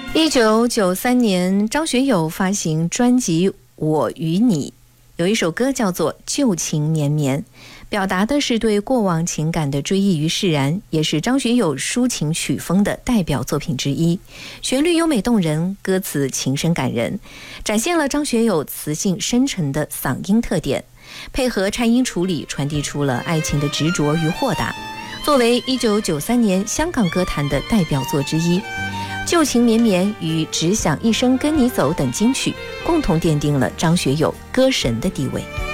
1993年，张学友发行专辑《我与你》，有一首歌叫做《旧情绵绵》，表达的是对过往情感的追忆与释然，也是张学友抒情曲风的代表作品之一。旋律优美动人，歌词情深感人，展现了张学友磁性深沉的嗓音特点，配合颤音处理，传递出了爱情的执着与豁达。作为1993年香港歌坛的代表作之一，《旧情绵绵》与《只想一生跟你走》等金曲，共同奠定了张学友歌神的地位。